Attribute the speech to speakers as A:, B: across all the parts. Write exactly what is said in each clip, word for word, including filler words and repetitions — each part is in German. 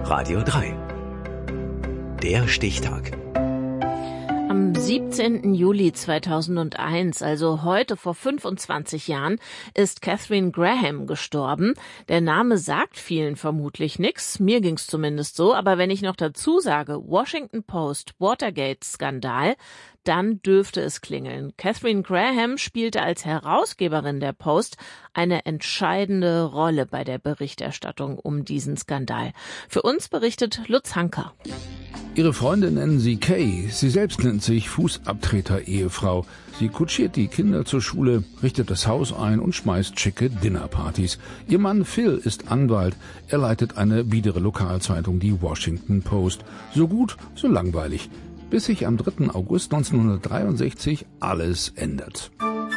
A: Radio drei. Der Stichtag.
B: Am siebzehnten Juli zweitausendeins, also heute vor fünfundzwanzig Jahren, ist Katharine Graham gestorben. Der Name sagt vielen vermutlich nichts, mir ging's zumindest so, aber wenn ich noch dazu sage Washington Post, Watergate-Skandal, dann dürfte es klingeln. Katharine Graham spielte als Herausgeberin der Post eine entscheidende Rolle bei der Berichterstattung um diesen Skandal. Für uns berichtet Lutz Hanker.
C: Ihre Freunde nennen sie Kay, sie selbst nennt sich Fußabtreter-Ehefrau. Sie kutschiert die Kinder zur Schule, richtet das Haus ein und schmeißt schicke Dinnerpartys. Ihr Mann Phil ist Anwalt, er leitet eine biedere Lokalzeitung, die Washington Post. So gut, so langweilig. Bis sich am dritten August neunzehnhundertdreiundsechzig alles ändert.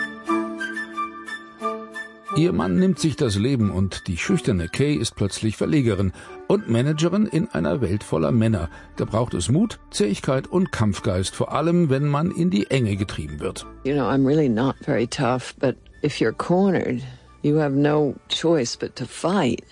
C: Ihr Mann nimmt sich das Leben und die schüchterne Kay ist plötzlich Verlegerin und Managerin in einer Welt voller Männer. Da braucht es Mut, Zähigkeit und Kampfgeist, vor allem wenn man in die Enge getrieben wird.
D: You know, I'm really not very tough, but if you're cornered, you have no choice but to fight.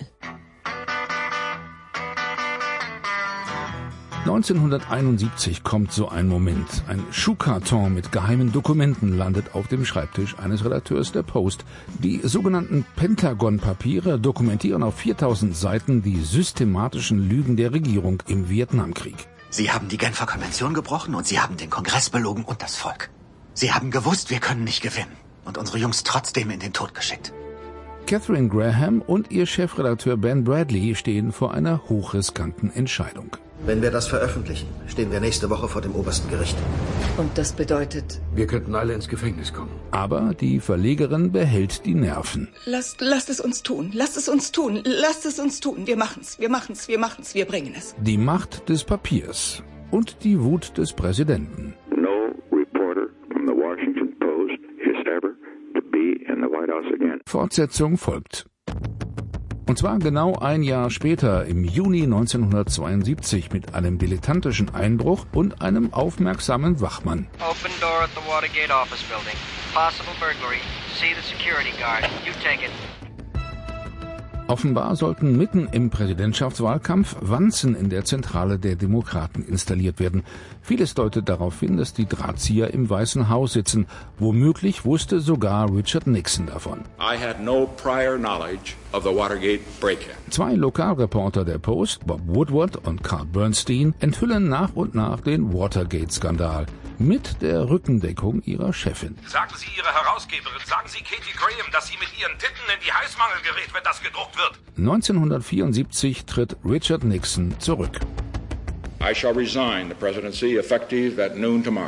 C: neunzehnhunderteinundsiebzig kommt so ein Moment. Ein Schuhkarton mit geheimen Dokumenten landet auf dem Schreibtisch eines Redakteurs der Post. Die sogenannten Pentagon-Papiere dokumentieren auf viertausend Seiten die systematischen Lügen der Regierung im Vietnamkrieg.
E: Sie haben die Genfer Konvention gebrochen und Sie haben den Kongress belogen und das Volk. Sie haben gewusst, wir können nicht gewinnen und unsere Jungs trotzdem in den Tod geschickt.
C: Katharine Graham und ihr Chefredakteur Ben Bradlee stehen vor einer hochriskanten Entscheidung.
F: Wenn wir das veröffentlichen, stehen wir nächste Woche vor dem obersten Gericht.
D: Und das bedeutet?
G: Wir könnten alle ins Gefängnis kommen.
C: Aber die Verlegerin behält die Nerven.
H: Lasst, lasst es uns tun, lasst es uns tun, lasst es uns tun. Wir machen's, wir machen's, wir machen's, wir bringen es.
C: Die Macht des Papiers und die Wut des Präsidenten.
I: No reporter from the Washington Post is ever to be in the White House again.
C: Fortsetzung folgt. Und zwar genau ein Jahr später, im Juni neunzehnhundertzweiundsiebzig, mit einem dilettantischen Einbruch und einem aufmerksamen Wachmann.
J: Open door at the Watergate office building. Possible burglary. See the security guard. You take it.
C: Offenbar sollten mitten im Präsidentschaftswahlkampf Wanzen in der Zentrale der Demokraten installiert werden. Vieles deutet darauf hin, dass die Drahtzieher im Weißen Haus sitzen. Womöglich wusste sogar Richard Nixon davon.
K: I had no prior knowledge of the Watergate break-in.
C: Zwei Lokalreporter der Post, Bob Woodward und Carl Bernstein, enthüllen nach und nach den Watergate-Skandal. Mit der Rückendeckung ihrer Chefin.
L: Sagen Sie Ihre Herausgeberin, sagen Sie Katie Graham, dass sie mit ihren Titten in die Heißmangel gerät, wenn das gedruckt wird.
C: neunzehnhundertvierundsiebzig tritt Richard Nixon zurück.
K: I shall resign the presidency effective at noon tomorrow.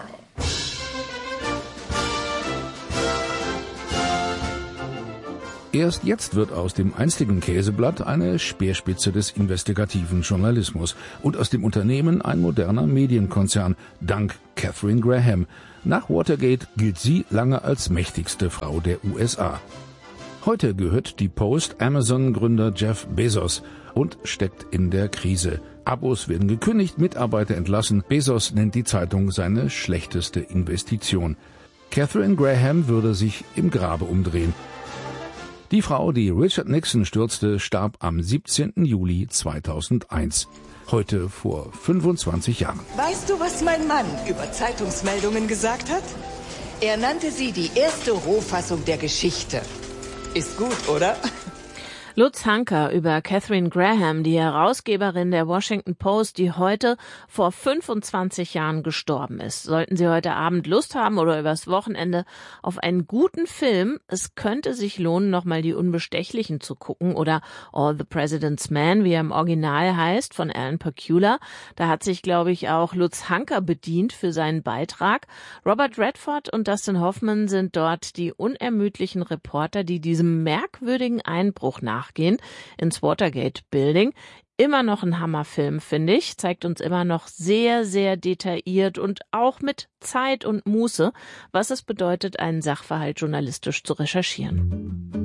C: Erst jetzt wird aus dem einstigen Käseblatt eine Speerspitze des investigativen Journalismus und aus dem Unternehmen ein moderner Medienkonzern, dank Katharine Graham. Nach Watergate gilt sie lange als mächtigste Frau der U S A. Heute gehört die Post Amazon-Gründer Jeff Bezos und steckt in der Krise. Abos werden gekündigt, Mitarbeiter entlassen. Bezos nennt die Zeitung seine schlechteste Investition. Katharine Graham würde sich im Grabe umdrehen. Die Frau, die Richard Nixon stürzte, starb am siebzehnten Juli zweitausendeins. Heute vor fünfundzwanzig Jahren.
H: Weißt du, was mein Mann über Zeitungsmeldungen gesagt hat? Er nannte sie die erste Rohfassung der Geschichte. Ist gut, oder?
B: Lutz Hanker über Katharine Graham, die Herausgeberin der Washington Post, die heute vor fünfundzwanzig Jahren gestorben ist. Sollten Sie heute Abend Lust haben oder übers Wochenende auf einen guten Film, es könnte sich lohnen, nochmal die Unbestechlichen zu gucken oder All the President's Men, wie er im Original heißt, von Alan Pakula. Da hat sich, glaube ich, auch Lutz Hanker bedient für seinen Beitrag. Robert Redford und Dustin Hoffman sind dort die unermüdlichen Reporter, die diesem merkwürdigen Einbruch nach gehen ins Watergate Building. Immer noch ein Hammerfilm, finde ich. Zeigt uns immer noch sehr, sehr detailliert und auch mit Zeit und Muße, was es bedeutet, einen Sachverhalt journalistisch zu recherchieren.